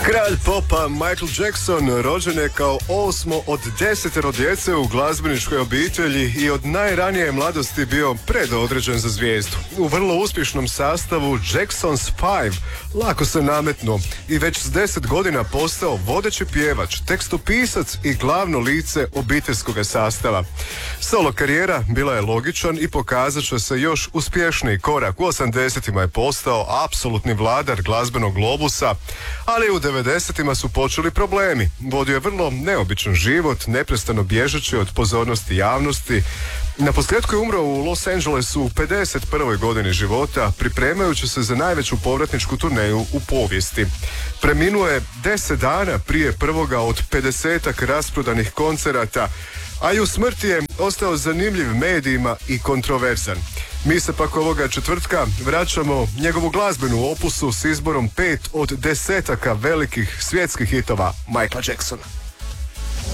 Kralj popa Michael Jackson rođen je kao 8. od 10 djece u glazbeničkoj obitelji i od najranije mladosti bio predodređen za zvijezdu. U vrlo uspješnom sastavu Jackson's Five lako se nametnuo i već s 10 godina postao vodeći pjevač, tekstopisac i glavno lice obiteljskog sastava. Solo karijera bila je logičan i pokazat će se još uspješniji korak. U 80-ima je postao apsolutni vladar glazbenog globusa, ali u 90-ima su počeli problemi. Vodio je vrlo neobičan život, neprestano bježeći od pozornosti javnosti. Naposljetku je umro u Los Angelesu u 51. godini života, pripremajući se za najveću povratničku turneju u povijesti. Preminuo je 10 dana prije prvoga od 50-ak rasprodanih koncerata, a i u smrti je ostao zanimljiv medijima i kontroverzan. Mi se pak ovoga četvrtka vraćamo njegovu glazbenu opusu s izborom 5 od 10 velikih svjetskih hitova Michaela Jacksona.